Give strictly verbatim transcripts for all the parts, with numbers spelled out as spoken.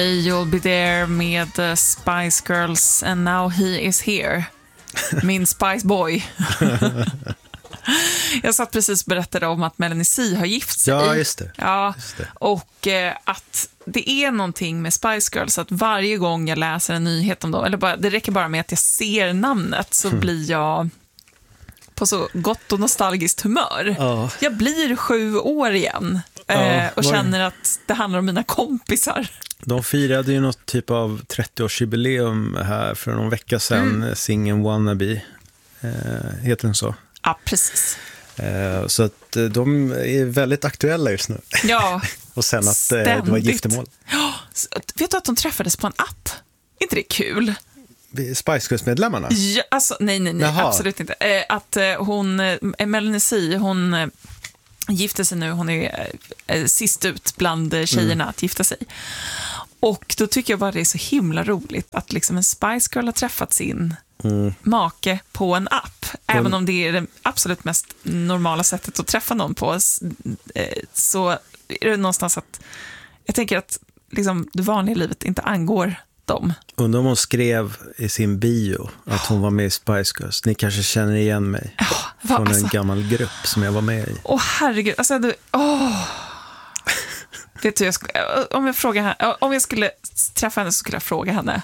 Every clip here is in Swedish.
You'll be there med uh, Spice Girls and now he is here. Min Spice Boy. Jag satt precis och berättade om att Melanie C har gift sig. Ja, just det. Ja, just det. Och eh, att det är någonting med Spice Girls att varje gång jag läser en nyhet om dem, eller bara, det räcker bara med att jag ser namnet så mm. blir jag på så gott och nostalgiskt humör. Ja. Jag blir sju år igen eh, ja, och känner det? att det handlar om mina kompisar. De firade ju något typ av trettioårsjubileum här för någon vecka sedan, mm. Singen Wannabe, eh, heter den så? Ja, precis. Eh, så att eh, de är väldigt aktuella just nu. Ja, och sen att eh, det var giftermål. Ja, vet du att de träffades på en app? Är inte det kul? Spice Girls-medlemmarna? Ja, alltså, nej, nej, nej, Jaha. absolut inte. Eh, att eh, hon, eh, Melanie C, hon eh, gifter sig nu, hon är eh, sist ut bland eh, tjejerna mm. att gifta sig. Och då tycker jag bara det är så himla roligt att liksom en Spice Girl har träffat sin mm. make på en app. Mm. Även om det är det absolut mest normala sättet att träffa någon på, så är det någonstans att jag tänker att liksom, det vanliga livet inte angår dem. Undrar om hon skrev i sin bio att hon var med i Spice Girls. Ni kanske känner igen mig ja, va, från alltså, en gammal grupp som jag var med i. Åh herregud, alltså du, åh. Vet du, jag sk- om jag frågar henne, om jag skulle träffa henne så skulle jag fråga henne.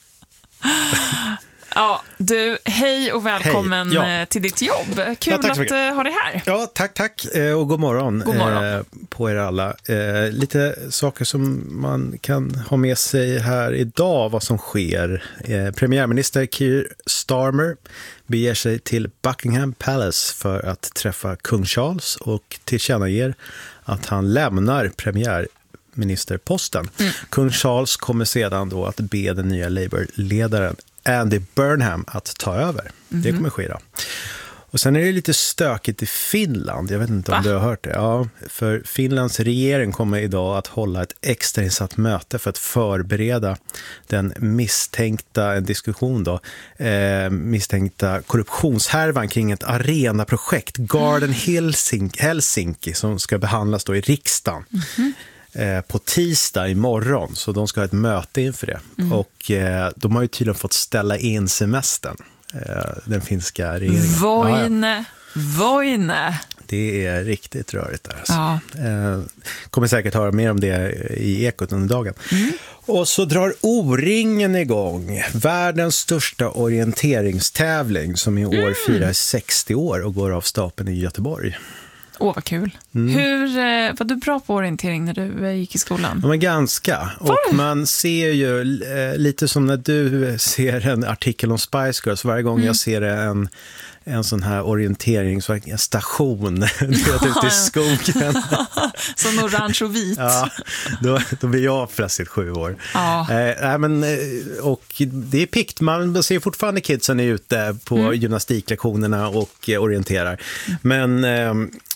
Ja, du, hej och välkommen hej. Ja. till ditt jobb. Kul ja, att ha dig här. Ja, tack, tack. Och god morgon, god morgon. Eh, på er alla. Eh, lite saker som man kan ha med sig här idag, vad som sker. Eh, premiärminister Keir Starmer beger sig till Buckingham Palace för att träffa kung Charles och tillkännager att han lämnar premiärministerposten. Mm. Kung Charles kommer sedan då att be den nya Labour-ledaren Andy Burnham att ta över. Mm-hmm. Det kommer ske då. Och sen är det lite stökigt i Finland. Jag vet inte om Va? du har hört det. Ja, för Finlands regering kommer idag att hålla ett extrainsatt möte för att förbereda den misstänkta, en diskussion då, eh, misstänkta korruptionshärvan kring ett arenaprojekt, Garden Helsinki, Helsinki, som ska behandlas då i riksdagen. Mm-hmm. På tisdag imorgon, så de ska ha ett möte inför det. Mm. Och eh, de har ju tydligen fått ställa in semestern, eh, den finska regeringen. Voine, ja, voine. Det är riktigt rörigt där. Alltså. Ja. Eh, kommer säkert höra mer om det i Ekot under dagen. Mm. Och så drar O-ringen igång, världens största orienteringstävling som i år mm. firar sextio år och går av stapeln i Göteborg. Åh, vad kul. Mm. Hur, var du bra på orientering när du gick i skolan? Ja, men ganska. Och man ser ju eh, lite som när du ser en artikel om Spice Girls. Varje gång mm. jag ser en, en sån här orienteringsstation ute i skogen. Som orange och vit. Ja, då, då blir jag plötsligt sju år. Ja. Eh, men, och det är pikt. Man ser fortfarande kidsen är ute på mm. gymnastiklektionerna och eh, orienterar. Mm. Men... Eh,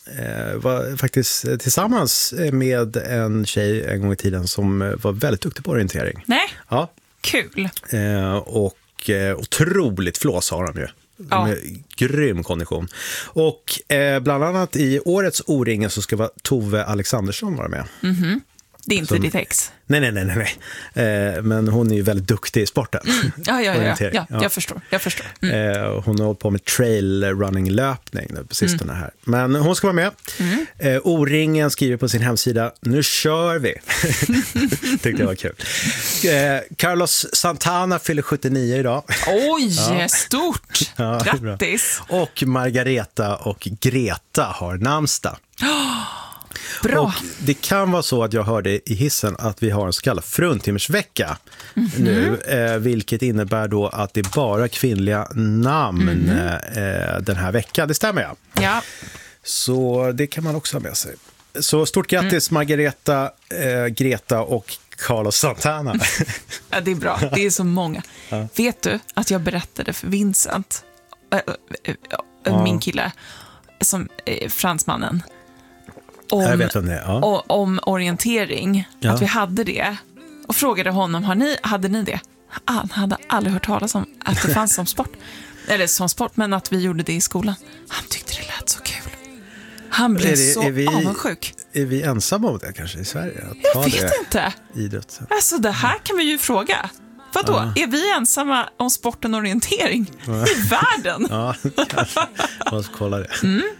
var faktiskt tillsammans med en tjej en gång i tiden som var väldigt duktig på orientering. Nej, ja. Kul. Eh, och eh, otroligt flås har han ju. Ja. Med grym kondition. Och eh, bland annat i årets O-ringen så ska vara Tove Alexandersson vara med. Mhm. Det är inte som, ditt ex. Nej, nej, nej, nej. Eh, men hon är ju väldigt duktig i sporten. Mm. Ja, ja, ja, ja, ja, jag förstår. Jag förstår. Mm. Eh, hon har hållit på med trail running löpning på sistone här. Men hon ska vara med. Mm. Eh, O-ringen skriver på sin hemsida, nu kör vi. Tyckte det var kul. Eh, Carlos Santana fyller sjuttionio idag. Oj, ja. Stort. Ja, grattis. Och Margareta och Greta har namnsdag. Bra. Och det kan vara så att jag hörde i hissen att vi har en så kallad fruntimmersvecka mm-hmm. nu, eh, vilket innebär då att det är bara kvinnliga namn mm-hmm. eh, den här veckan. Det stämmer ja. Ja. Så det kan man också ha med sig. Så stort grattis mm. Margareta, eh, Greta och Carlos Santana. Ja, det är bra. Det är så många. Ja. Vet du att jag berättade för Vincent, äh, äh, äh, min kille, som äh, fransmannen, Om, jag vet om, det, ja. och, om orientering, ja. Att vi hade det, och frågade honom, har ni, hade ni det? Han hade aldrig hört talas om att det fanns som sport, eller som sport, men att vi gjorde det i skolan. Han tyckte det lät så kul. Han blev är det, så är vi, avundsjuk. är vi ensamma om det kanske i Sverige? Att jag ha vet det inte. Idrott. Alltså det här kan vi ju fråga. Vadå? Ja. Är vi ensamma om sporten orientering ja. i världen? Ja, kanske. Låt oss kolla det. Mm.